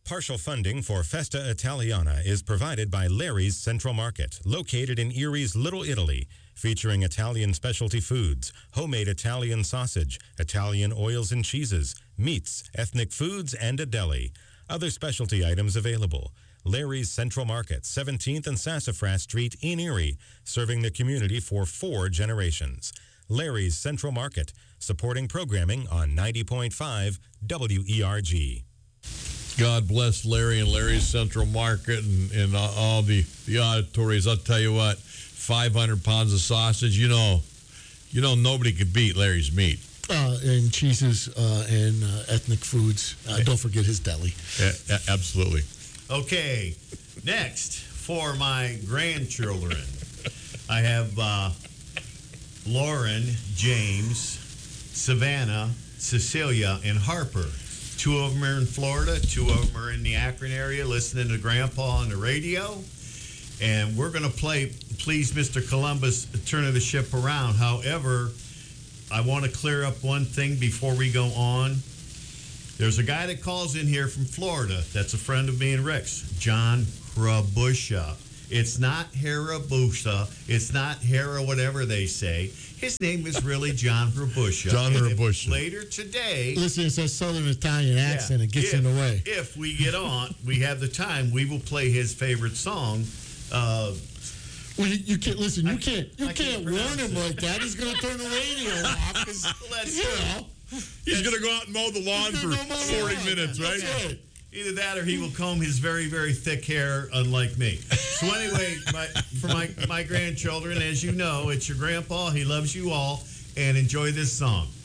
Partial funding for Festa Italiana is provided by Larry's Central Market, located in Erie's Little Italy, featuring Italian specialty foods, homemade Italian sausage, Italian oils and cheeses, meats, ethnic foods, and a deli. Other specialty items available. Larry's Central Market, 17th and Sassafras Street in Erie, serving the community for 4 generations. Larry's Central Market, supporting programming on 90.5 WERG. God bless Larry and Larry's Central Market and all the auditories. I'll tell you what, 500 pounds of sausage, you know nobody could beat Larry's meat. And cheeses and ethnic foods. Don't forget his deli. Absolutely. Okay, next for my grandchildren, I have Lauren, James, Savannah, Cecilia, and Harper. 2 of them are in Florida. 2 of them are in the Akron area listening to Grandpa on the radio. And we're going to play Please Mr. Columbus, Turn the Ship Around. However, I want to clear up one thing before we go on. There's a guy that calls in here from Florida that's a friend of me and Rick's, John Hrabusha. It's not Harabusa. It's not Hara whatever they say. His name is really John Hrabusha. John Hrabusha. Later today... Listen, it's a southern Italian accent. It gets in the way. If we get on, we have the time, we will play his favorite song. Well, you can't listen. You can't warn him like that. He's going to turn the radio off. He's going to go out and mow the lawn for 40 minutes, right? That's right. Either that or he will comb his very, very thick hair, unlike me. So anyway, for my grandchildren, as you know, it's your grandpa. He loves you all. And enjoy this song.